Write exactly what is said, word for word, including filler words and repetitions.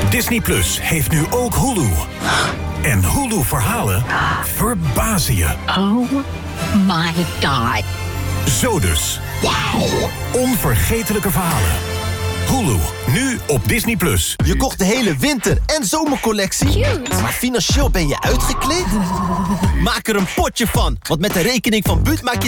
Disney Plus heeft nu ook Hulu. En Hulu-verhalen verbazen je. Oh my god. Zo dus. Wow. Onvergetelijke verhalen. Hulu, nu op Disney Plus. Je kocht de hele winter- en zomercollectie. Cute. Maar financieel ben je uitgekleed? Maak er een potje van, want met de rekening van Buut maak je